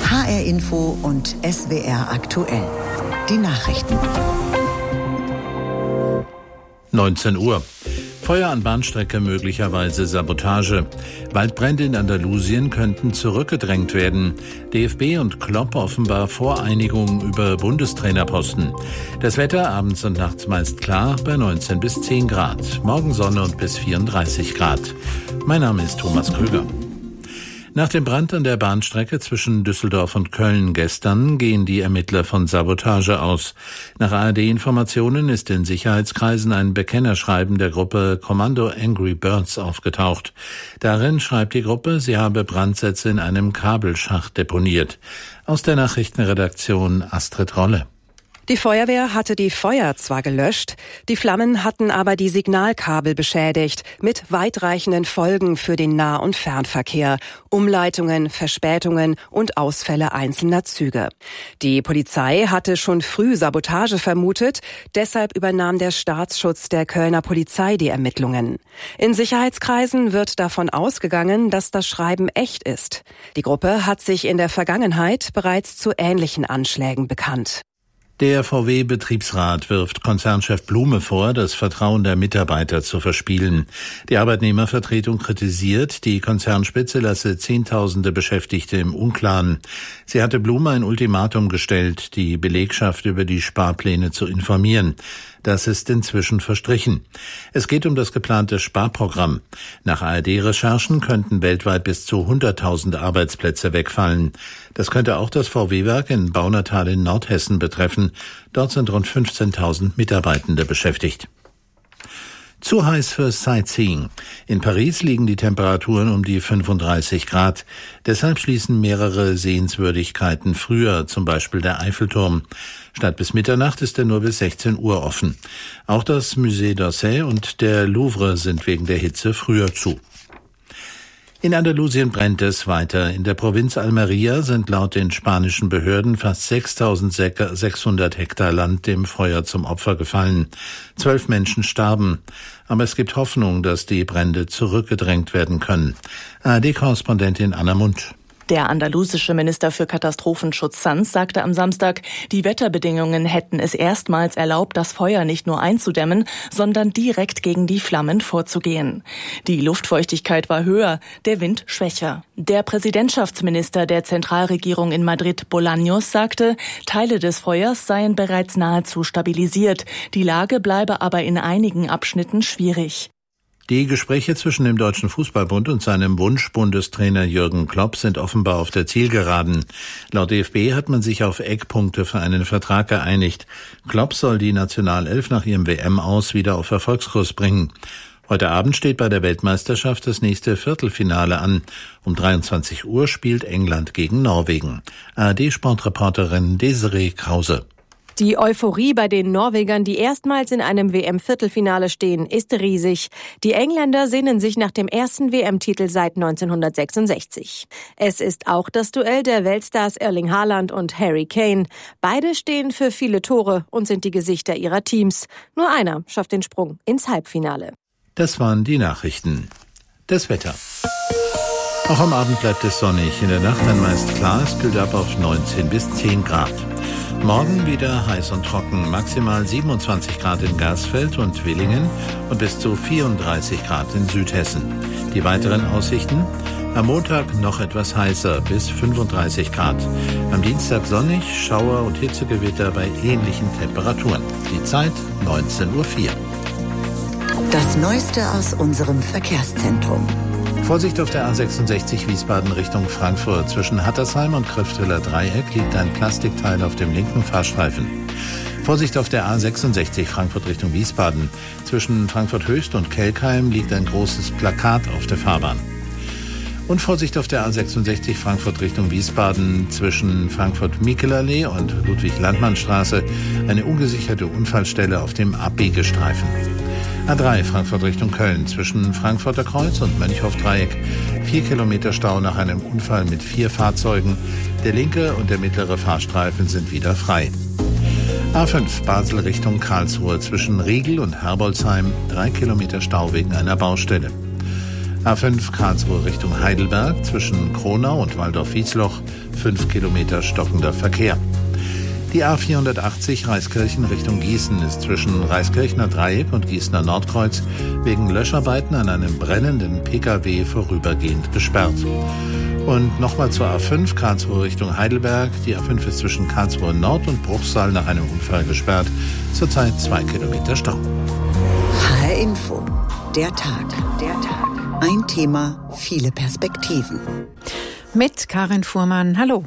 HR Info und SWR aktuell. Die Nachrichten. 19 Uhr. Feuer an Bahnstrecke, möglicherweise Sabotage. Waldbrände in Andalusien könnten zurückgedrängt werden. DFB und Klopp offenbar Voreinigung über Bundestrainerposten. Das Wetter abends und nachts meist klar bei 19 bis 10 Grad. Morgen Sonne und bis 34 Grad. Mein Name ist Thomas Krüger. Nach dem Brand an der Bahnstrecke zwischen Düsseldorf und Köln gestern gehen die Ermittler von Sabotage aus. Nach ARD-Informationen ist in Sicherheitskreisen ein Bekennerschreiben der Gruppe Kommando Angry Birds aufgetaucht. Darin schreibt die Gruppe, sie habe Brandsätze in einem Kabelschacht deponiert. Aus der Nachrichtenredaktion Astrid Rolle. Die Feuerwehr hatte die Feuer zwar gelöscht, die Flammen hatten aber die Signalkabel beschädigt, mit weitreichenden Folgen für den Nah- und Fernverkehr, Umleitungen, Verspätungen und Ausfälle einzelner Züge. Die Polizei hatte schon früh Sabotage vermutet, deshalb übernahm der Staatsschutz der Kölner Polizei die Ermittlungen. In Sicherheitskreisen wird davon ausgegangen, dass das Schreiben echt ist. Die Gruppe hat sich in der Vergangenheit bereits zu ähnlichen Anschlägen bekannt. Der VW-Betriebsrat wirft Konzernchef Blume vor, das Vertrauen der Mitarbeiter zu verspielen. Die Arbeitnehmervertretung kritisiert, die Konzernspitze lasse Zehntausende Beschäftigte im Unklaren. Sie hatte Blume ein Ultimatum gestellt, die Belegschaft über die Sparpläne zu informieren. Das ist inzwischen verstrichen. Es geht um das geplante Sparprogramm. Nach ARD-Recherchen könnten weltweit bis zu 100.000 Arbeitsplätze wegfallen. Das könnte auch das VW-Werk in Baunatal in Nordhessen betreffen. Dort sind rund 15.000 Mitarbeitende beschäftigt. Zu heiß für Sightseeing. In Paris liegen die Temperaturen um die 35 Grad. Deshalb schließen mehrere Sehenswürdigkeiten früher, zum Beispiel der Eiffelturm. Statt bis Mitternacht ist er nur bis 16 Uhr offen. Auch das Musée d'Orsay und der Louvre sind wegen der Hitze früher zu. In Andalusien brennt es weiter. In der Provinz Almería sind laut den spanischen Behörden fast 6.600 Hektar Land dem Feuer zum Opfer gefallen. 12 Menschen starben. Aber es gibt Hoffnung, dass die Brände zurückgedrängt werden können. ARD-Korrespondentin Anna Mund. Der andalusische Minister für Katastrophenschutz Sanz sagte am Samstag, die Wetterbedingungen hätten es erstmals erlaubt, das Feuer nicht nur einzudämmen, sondern direkt gegen die Flammen vorzugehen. Die Luftfeuchtigkeit war höher, der Wind schwächer. Der Präsidentschaftsminister der Zentralregierung in Madrid, Bolaños, sagte, Teile des Feuers seien bereits nahezu stabilisiert. Die Lage bleibe aber in einigen Abschnitten schwierig. Die Gespräche zwischen dem Deutschen Fußballbund und seinem Wunsch-Bundestrainer Jürgen Klopp sind offenbar auf der Zielgeraden. Laut DFB hat man sich auf Eckpunkte für einen Vertrag geeinigt. Klopp soll die Nationalelf nach ihrem WM-Aus wieder auf Erfolgskurs bringen. Heute Abend steht bei der Weltmeisterschaft das nächste Viertelfinale an. Um 23 Uhr spielt England gegen Norwegen. ARD-Sportreporterin Desiree Krause. Die Euphorie bei den Norwegern, die erstmals in einem WM-Viertelfinale stehen, ist riesig. Die Engländer sehnen sich nach dem ersten WM-Titel seit 1966. Es ist auch das Duell der Weltstars Erling Haaland und Harry Kane. Beide stehen für viele Tore und sind die Gesichter ihrer Teams. Nur einer schafft den Sprung ins Halbfinale. Das waren die Nachrichten. Das Wetter. Auch am Abend bleibt es sonnig. In der Nacht dann meist klar. Es kühlt ab auf 19 bis 10 Grad. Morgen wieder heiß und trocken, maximal 27 Grad in Gersfeld und Willingen und bis zu 34 Grad in Südhessen. Die weiteren Aussichten? Am Montag noch etwas heißer, bis 35 Grad. Am Dienstag sonnig, Schauer und Hitzegewitter bei ähnlichen Temperaturen. Die Zeit 19:04 Uhr. Das Neueste aus unserem Verkehrszentrum. Vorsicht auf der A66 Wiesbaden Richtung Frankfurt. Zwischen Hattersheim und Krifteler Dreieck liegt ein Plastikteil auf dem linken Fahrstreifen. Vorsicht auf der A66 Frankfurt Richtung Wiesbaden. Zwischen Frankfurt Höchst und Kelkheim liegt ein großes Plakat auf der Fahrbahn. Und Vorsicht auf der A66 Frankfurt Richtung Wiesbaden. Zwischen Frankfurt-Mikelallee und Ludwig-Landmann-Straße eine ungesicherte Unfallstelle auf dem Abbiegestreifen. A3 Frankfurt Richtung Köln zwischen Frankfurter Kreuz und Mönchhoff-Dreieck. 4 Kilometer Stau nach einem Unfall mit 4 Fahrzeugen. Der linke und der mittlere Fahrstreifen sind wieder frei. A5 Basel Richtung Karlsruhe zwischen Riegel und Herbolzheim. 3 Kilometer Stau wegen einer Baustelle. A5 Karlsruhe Richtung Heidelberg zwischen Kronau und Waldorf-Wiesloch 5 Kilometer stockender Verkehr. Die A480 Reiskirchen Richtung Gießen ist zwischen Reiskirchner Dreieck und Gießener Nordkreuz wegen Löscharbeiten an einem brennenden Pkw vorübergehend gesperrt. Und nochmal zur A5 Karlsruhe Richtung Heidelberg. Die A5 ist zwischen Karlsruhe Nord und Bruchsal nach einem Unfall gesperrt. Zurzeit 2 Kilometer Stau. HR Info. Der Tag. Ein Thema, viele Perspektiven. Mit Karin Fuhrmann. Hallo.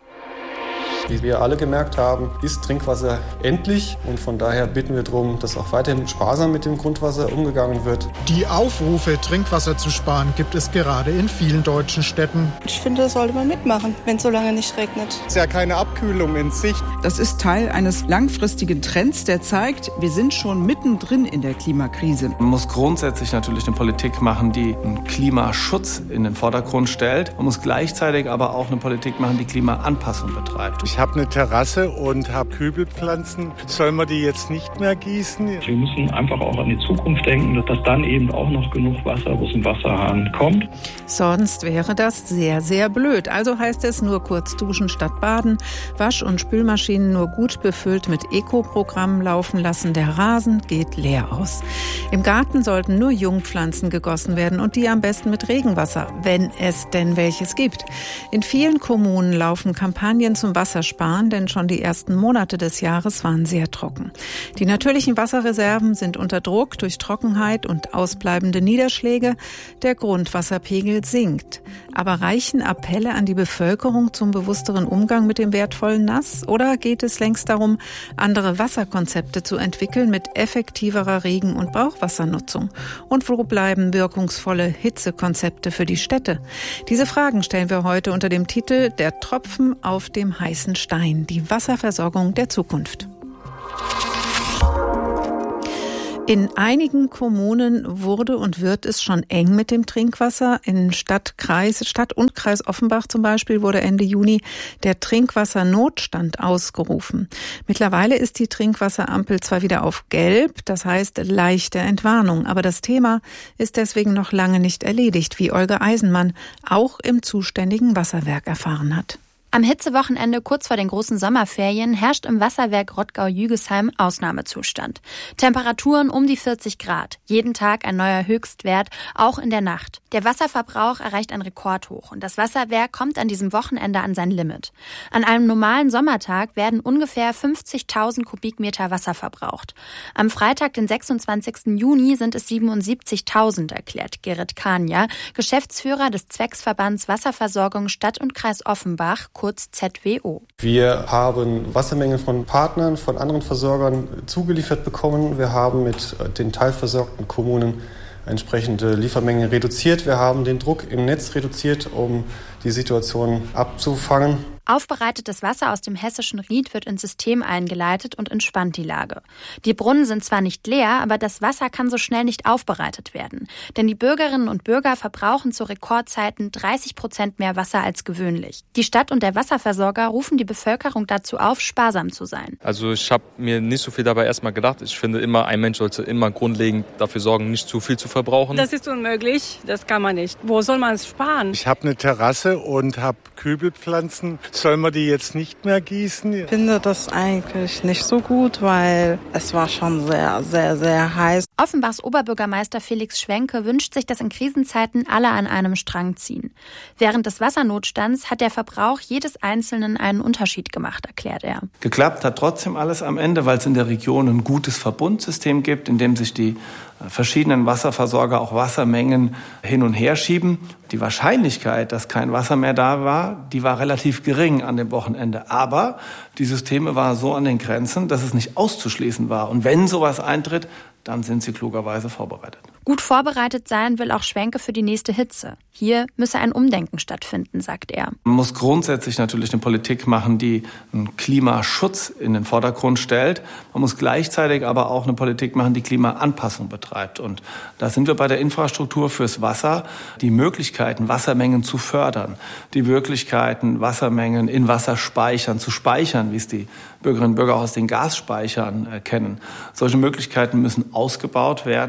Wie wir alle gemerkt haben, ist Trinkwasser endlich und von daher bitten wir darum, dass auch weiterhin sparsam mit dem Grundwasser umgegangen wird. Die Aufrufe, Trinkwasser zu sparen, gibt es gerade in vielen deutschen Städten. Ich finde, das sollte man mitmachen, wenn es so lange nicht regnet. Es ist ja keine Abkühlung in Sicht. Das ist Teil eines langfristigen Trends, der zeigt, wir sind schon mittendrin in der Klimakrise. Man muss grundsätzlich natürlich eine Politik machen, die einen Klimaschutz in den Vordergrund stellt. Man muss gleichzeitig aber auch eine Politik machen, die Klimaanpassung betreibt. Ich habe eine Terrasse und habe Kübelpflanzen. Sollen wir die jetzt nicht mehr gießen? Wir müssen einfach auch an die Zukunft denken, dass dann eben auch noch genug Wasser aus dem Wasserhahn kommt. Sonst wäre das sehr, sehr blöd. Also heißt es nur kurz duschen statt baden, Wasch- und Spülmaschinen nur gut befüllt mit Eco-Programmen laufen lassen. Der Rasen geht leer aus. Im Garten sollten nur Jungpflanzen gegossen werden und die am besten mit Regenwasser, wenn es denn welches gibt. In vielen Kommunen laufen Kampagnen zum Wassersparen, denn schon die ersten Monate des Jahres waren sehr trocken. Die natürlichen Wasserreserven sind unter Druck durch Trockenheit und ausbleibende Niederschläge. Der Grundwasserpegel sinkt. Aber reichen Appelle an die Bevölkerung zum bewussteren Umgang mit dem wertvollen Nass? Oder geht es längst darum, andere Wasserkonzepte zu entwickeln mit effektiverer Regen- und Brauchwassernutzung? Und wo bleiben wirkungsvolle Hitzekonzepte für die Städte? Diese Fragen stellen wir heute unter dem Titel Der Tropfen auf dem heißen Stein, die Wasserversorgung der Zukunft. In einigen Kommunen wurde und wird es schon eng mit dem Trinkwasser. In Stadt und Kreis Offenbach zum Beispiel wurde Ende Juni der Trinkwassernotstand ausgerufen. Mittlerweile ist die Trinkwasserampel zwar wieder auf Gelb, das heißt leichte Entwarnung, aber das Thema ist deswegen noch lange nicht erledigt, wie Olga Eisenmann auch im zuständigen Wasserwerk erfahren hat. Am Hitzewochenende kurz vor den großen Sommerferien herrscht im Wasserwerk Rottgau-Jügesheim Ausnahmezustand. Temperaturen um die 40 Grad, jeden Tag ein neuer Höchstwert, auch in der Nacht. Der Wasserverbrauch erreicht ein Rekordhoch und das Wasserwerk kommt an diesem Wochenende an sein Limit. An einem normalen Sommertag werden ungefähr 50.000 Kubikmeter Wasser verbraucht. Am Freitag, den 26. Juni, sind es 77.000, erklärt Gerrit Kania, Geschäftsführer des Zwecksverbands Wasserversorgung Stadt und Kreis Offenbach, kurz ZWO. Wir haben Wassermengen von Partnern, von anderen Versorgern zugeliefert bekommen. Wir haben mit den teilversorgten Kommunen entsprechende Liefermengen reduziert. Wir haben den Druck im Netz reduziert, um die Situation abzufangen. Aufbereitetes Wasser aus dem hessischen Ried wird ins System eingeleitet und entspannt die Lage. Die Brunnen sind zwar nicht leer, aber das Wasser kann so schnell nicht aufbereitet werden. Denn die Bürgerinnen und Bürger verbrauchen zu Rekordzeiten 30% mehr Wasser als gewöhnlich. Die Stadt und der Wasserversorger rufen die Bevölkerung dazu auf, sparsam zu sein. Also ich habe mir nicht so viel dabei erstmal gedacht. Ich finde immer, ein Mensch sollte immer grundlegend dafür sorgen, nicht zu viel zu verbrauchen. Das ist unmöglich, das kann man nicht. Wo soll man es sparen? Ich habe eine Terrasse und habe Kübelpflanzen. Sollen wir die jetzt nicht mehr gießen? Ich finde das eigentlich nicht so gut, weil es war schon sehr, sehr, sehr heiß. Offenbachs Oberbürgermeister Felix Schwenke wünscht sich, dass in Krisenzeiten alle an einem Strang ziehen. Während des Wassernotstands hat der Verbrauch jedes Einzelnen einen Unterschied gemacht, erklärt er. Geklappt hat trotzdem alles am Ende, weil es in der Region ein gutes Verbundsystem gibt, in dem sich die verschiedenen Wasserversorger auch Wassermengen hin und her schieben. Die Wahrscheinlichkeit, dass kein Wasser mehr da war, die war relativ gering an dem Wochenende. Aber die Systeme waren so an den Grenzen, dass es nicht auszuschließen war. Und wenn sowas eintritt, dann sind sie klugerweise vorbereitet. Gut vorbereitet sein will auch Schwenke für die nächste Hitze. Hier müsse ein Umdenken stattfinden, sagt er. Man muss grundsätzlich natürlich eine Politik machen, die einen Klimaschutz in den Vordergrund stellt. Man muss gleichzeitig aber auch eine Politik machen, die Klimaanpassung betreibt. Und da sind wir bei der Infrastruktur fürs Wasser. Die Möglichkeiten, Wassermengen zu fördern, die Möglichkeiten, Wassermengen in Wasserspeichern zu speichern, wie es die Bürgerinnen und Bürger aus den Gasspeichern kennen. Solche Möglichkeiten müssen ausgebaut werden.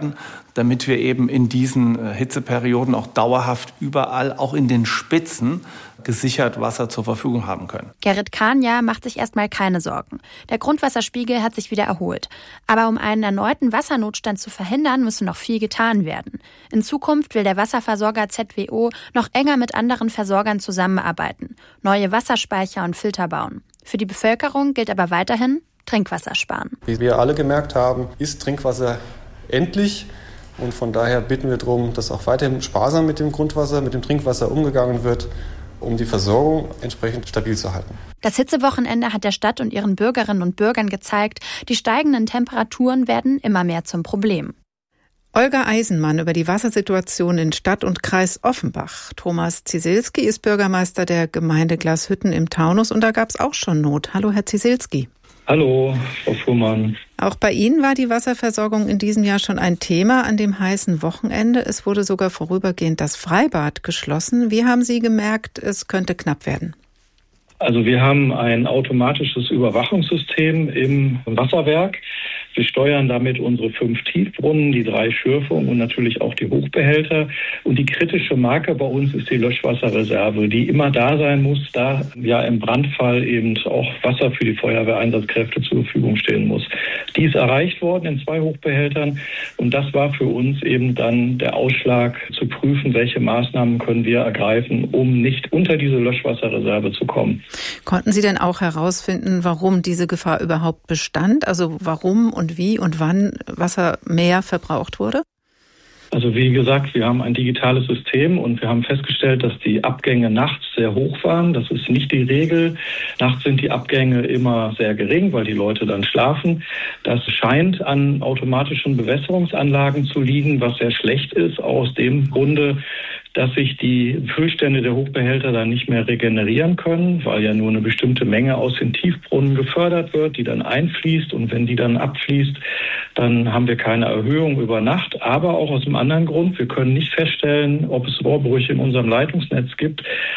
damit wir eben in diesen Hitzeperioden auch dauerhaft überall, auch in den Spitzen, gesichert Wasser zur Verfügung haben können. Gerrit Kania macht sich erstmal keine Sorgen. Der Grundwasserspiegel hat sich wieder erholt. Aber um einen erneuten Wassernotstand zu verhindern, müsse noch viel getan werden. In Zukunft will der Wasserversorger ZWO noch enger mit anderen Versorgern zusammenarbeiten, neue Wasserspeicher und Filter bauen. Für die Bevölkerung gilt aber weiterhin Trinkwasser sparen. Wie wir alle gemerkt haben, ist Trinkwasser endlich. Und von daher bitten wir darum, dass auch weiterhin sparsam mit dem Grundwasser, mit dem Trinkwasser umgegangen wird, um die Versorgung entsprechend stabil zu halten. Das Hitzewochenende hat der Stadt und ihren Bürgerinnen und Bürgern gezeigt, die steigenden Temperaturen werden immer mehr zum Problem. Olga Eisenmann über die Wassersituation in Stadt und Kreis Offenbach. Thomas Zieselski ist Bürgermeister der Gemeinde Glashütten im Taunus und da gab es auch schon Not. Hallo, Herr Zieselski. Hallo, Frau Fuhrmann. Auch bei Ihnen war die Wasserversorgung in diesem Jahr schon ein Thema an dem heißen Wochenende. Es wurde sogar vorübergehend das Freibad geschlossen. Wie haben Sie gemerkt, es könnte knapp werden? Also wir haben ein automatisches Überwachungssystem im Wasserwerk. Wir steuern damit unsere 5 Tiefbrunnen, die 3 Schürfungen und natürlich auch die Hochbehälter. Und die kritische Marke bei uns ist die Löschwasserreserve, die immer da sein muss, da ja im Brandfall eben auch Wasser für die Feuerwehreinsatzkräfte zur Verfügung stehen muss. Die ist erreicht worden in 2 Hochbehältern und das war für uns eben dann der Ausschlag zu prüfen, welche Maßnahmen können wir ergreifen, um nicht unter diese Löschwasserreserve zu kommen. Konnten Sie denn auch herausfinden, warum diese Gefahr überhaupt bestand? Also warum und wie und wann Wasser mehr verbraucht wurde? Also wie gesagt, wir haben ein digitales System und wir haben festgestellt, dass die Abgänge nachts sehr hoch waren. Das ist nicht die Regel. Nachts sind die Abgänge immer sehr gering, weil die Leute dann schlafen. Das scheint an automatischen Bewässerungsanlagen zu liegen, was sehr schlecht ist, aus dem Grunde, dass sich die Füllstände der Hochbehälter dann nicht mehr regenerieren können, weil ja nur eine bestimmte Menge aus den Tiefbrunnen gefördert wird, die dann einfließt. Und wenn die dann abfließt, dann haben wir keine Erhöhung über Nacht. Aber auch aus einem anderen Grund, wir können nicht feststellen, ob es Rohrbrüche in unserem Leitungsnetz gibt,